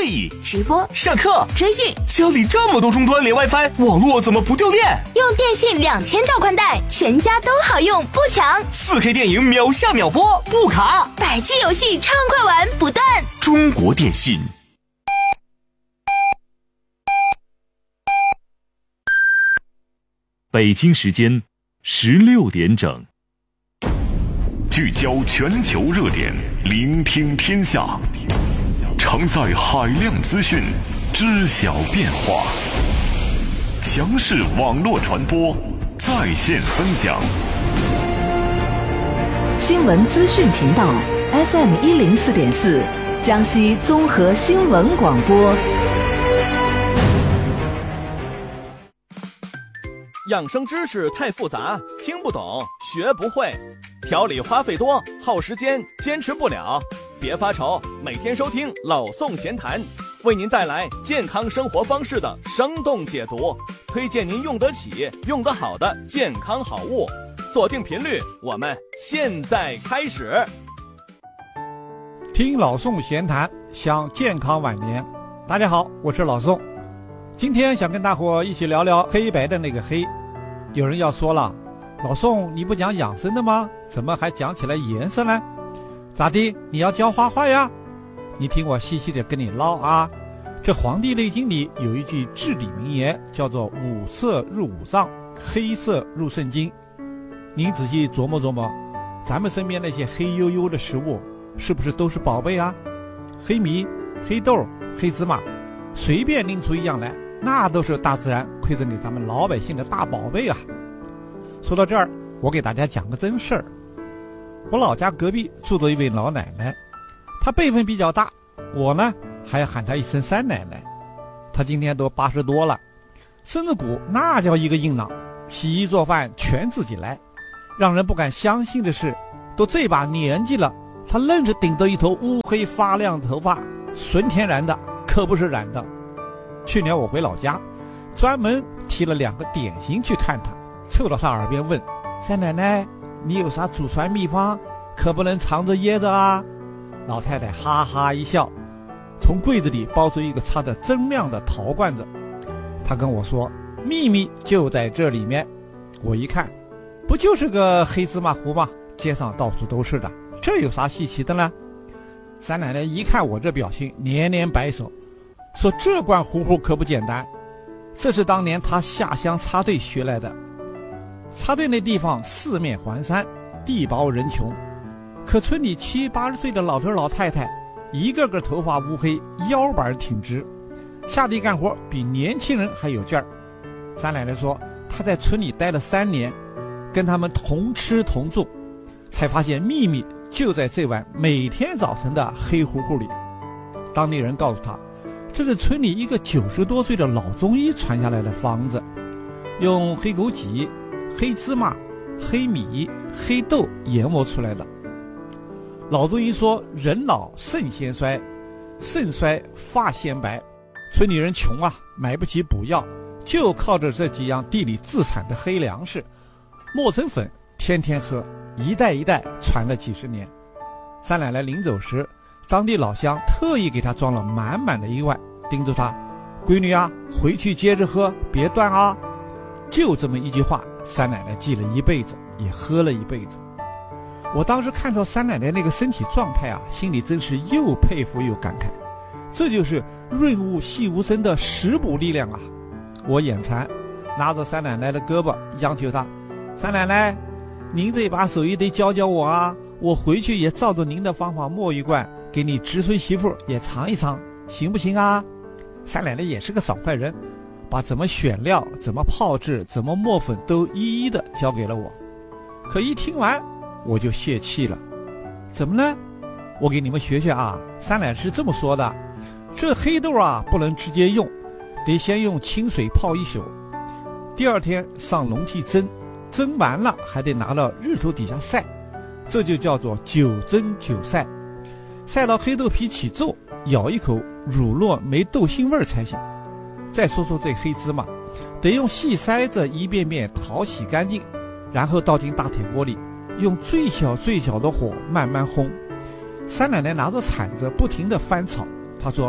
会议、 直播、 上课、 追剧， 家里这么多终端连 WiFi， 网络怎么不掉电？ 用电信2000兆宽带，全家都好用，不抢。 4K 电影秒下秒播，不卡。 100G 游戏畅快玩不断。 中国电信。 北京时间16点整。 聚焦全球热点，聆听天下，承载海量资讯，知晓变化。强势网络传播，在线分享。 新闻资讯频道 FM104.4，江西综合新闻广播。 养生知识太复杂，听不懂，学不会，调理花费多，耗时间，坚持不了。别发愁，每天收听老宋闲谈，为您带来健康生活方式的生动解读，推荐您用得起、用得好的健康好物。锁定频率，我们现在开始。 听老宋闲谈，享健康晚年。大家好，我是老宋。今天想跟大伙一起聊聊黑白的那个黑。有人要说了，老宋你不讲养生的吗？怎么还讲起来颜色呢？咋的，你要教画画呀？你听我细细的跟你唠啊。这《黄帝内经》里有一句至理名言，叫做五色入五脏，黑色入肾经。您仔细琢磨琢磨，咱们身边那些黑黝黝的食物是不是都是宝贝啊？黑米、黑豆、黑芝麻，随便拎出一样来，那都是大自然馈赠给咱们老百姓的大宝贝啊。说到这儿，我给大家讲个真事儿。我老家隔壁住着一位老奶奶，她辈分比较大，我呢还喊她一声三奶奶。她今天都80多了，身子骨那叫一个硬朗，洗衣做饭全自己来。让人不敢相信的是，都这把年纪了，她愣是顶着一头乌黑发亮的头发，纯天然的，可不是染的。去年我回老家，专门提了2个点心去看她，凑到她耳边问：三奶奶，你有啥祖传秘方，可不能藏着掖着啊？老太太哈哈一笑，从柜子里包出一个插着锃亮的陶罐子。她跟我说，秘密就在这里面。我一看，不就是个黑芝麻糊吗？街上到处都是的，这有啥稀奇的呢？三奶奶一看我这表情，连连摆手，说这罐糊糊可不简单，这是当年她下乡插队学来的。插队那地方四面环山，地薄人穷，可村里70、80岁的老头老太太，一个个头发乌黑，腰板挺直，下地干活比年轻人还有劲儿。三奶奶说，她在村里待了3年，跟他们同吃同住，才发现秘密就在这碗每天早晨的黑糊糊里。当地人告诉她，这是村里一个90多岁的老中医传下来的方子，用黑枸杞、黑芝麻、黑米、黑豆研磨出来的。老中医说，人老肾先衰，肾衰发先白。村里人穷啊，买不起补药，就靠着这几样地里自产的黑粮食，磨成粉，天天喝，一代一代传了几10年。三奶奶临走时，当地老乡特意给她装了满满的1碗，叮嘱她，闺女啊，回去接着喝，别断啊。就这么一句话，三奶奶记了一辈子，也喝了一辈子。我当时看到三奶奶那个身体状态啊，心里真是又佩服又感慨，这就是润物细无声的食补力量啊。我眼馋，拿着三奶奶的胳膊央求她，三奶奶，您这把手艺得教教我啊，我回去也照着您的方法磨一罐，给你侄孙媳妇也尝一尝，行不行啊？三奶奶也是个爽快人，把怎么选料、怎么泡制、怎么磨粉都一一的教给了我。可一听完我就泄气了。怎么呢？我给你们学学啊。三奶奶是这么说的，这黑豆啊不能直接用，得先用清水泡1宿，第2天上笼屉蒸，蒸完了还得拿到日头底下晒，这就叫做9蒸9晒。晒到黑豆皮起皱，咬一口乳酪没豆腥味才行。再说说这黑芝麻，得用细筛子一遍遍淘洗干净，然后倒进大铁锅里，用最小的火慢慢烘。三奶奶拿着铲子不停地翻炒，她说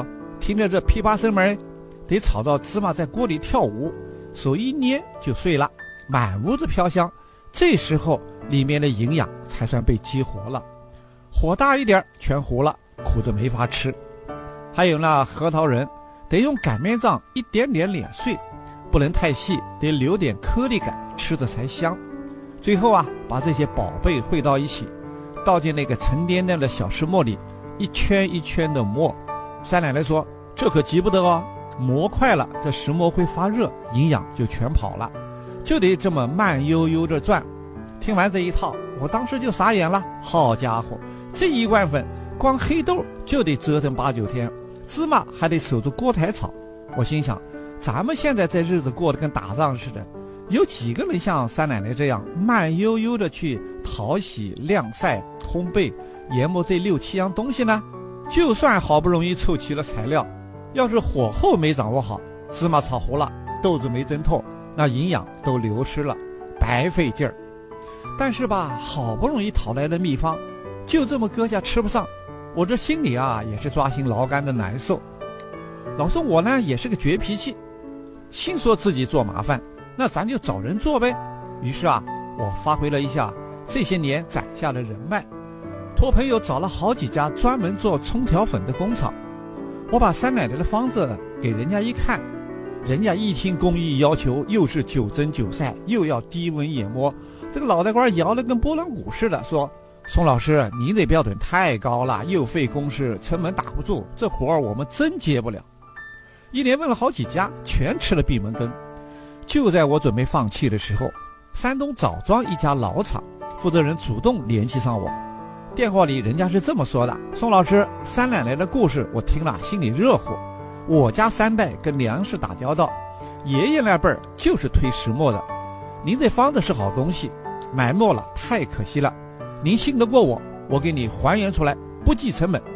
听着这噼啪声门，得吵到芝麻在锅里跳舞，手一捏就碎了，满屋子飘香。这时候里面的营养才算被激活了，火大一点全糊了，苦的没法吃。还有那核桃仁，得用擀面杖一点点碾碎，不能太细，得留点颗粒感，吃着才香。最后啊，把这些宝贝汇到一起，倒进那个沉甸甸的小石磨里，一圈一圈的磨。三奶奶说，这可急不得哦，磨快了这石磨会发热，营养就全跑了，就得这么慢悠悠着转。听完这一套，我当时就傻眼了，好家伙，这1罐粉光黑豆就得折腾8、9天，芝麻还得守着锅台炒。我心想，咱们现在这日子过得跟打仗似的，有几个人像三奶奶这样慢悠悠的去淘洗、晾晒、烘焙、研磨这6、7样东西呢？就算好不容易凑齐了材料，要是火候没掌握好，芝麻炒糊了，豆子没蒸透，那营养都流失了，白费劲儿。但是吧，好不容易讨来的秘方，就这么搁下吃不上，我这心里啊也是抓心挠肝的难受。老宋我呢也是个倔脾气，心说自己做麻烦，那咱就找人做呗。于是啊，我发挥了一下这些年攒下的人脉，托朋友找了好几家专门做冲调粉的工厂。我把三奶奶的方子给人家一看，人家一听工艺要求，又是9蒸9晒，又要低温研磨，这个脑袋瓜摇得跟拨浪鼓似的，说宋老师，您这标准太高了，又费工时，成本打不住，这活儿我们真接不了。一连问了好几家，全吃了闭门羹。就在我准备放弃的时候，山东枣庄一家老厂负责人主动联系上我，电话里人家是这么说的，宋老师，三奶奶的故事我听了心里热乎，我家3代跟粮食打交道，爷爷那辈儿就是推石磨的，您这方子是好东西，埋没了太可惜了，您信得过我，我给你还原出来，不计成本